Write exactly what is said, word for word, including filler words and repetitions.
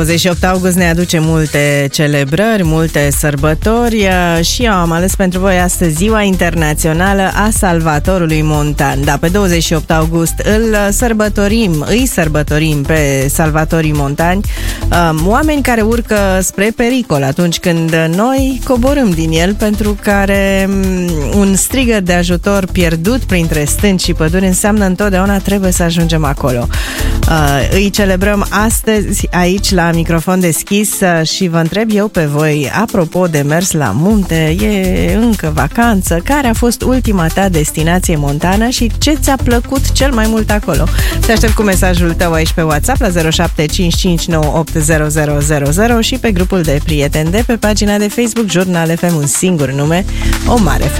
douăzeci și opt august ne aduce multe celebrări, multe sărbători și eu am ales pentru voi astăzi Ziua Internațională a Salvatorului Montan. Da, pe douăzeci și opt august îl sărbătorim, îi sărbătorim pe salvatorii montani, oameni care urcă spre pericol atunci când noi coborâm din el, pentru care un strigăt de ajutor pierdut printre stânci și păduri înseamnă întotdeauna trebuie să ajungem acolo. Îi celebrăm astăzi aici la microfon deschis și vă întreb eu pe voi, apropo de mers la munte, e încă vacanță, care a fost ultima ta destinație montană și ce ți-a plăcut cel mai mult acolo? Te aștept cu mesajul tău aici pe WhatsApp la zero șapte cinci cinci nouă opt zero zero zero zero și pe grupul de prieteni de pe pagina de Facebook Jurnal F M, un singur nume, o mare